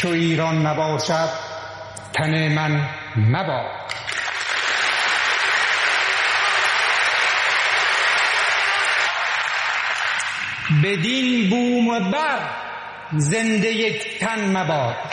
چو ایران نباشد تن من مباد. بدین بوم و بر زنده یک تن مباد.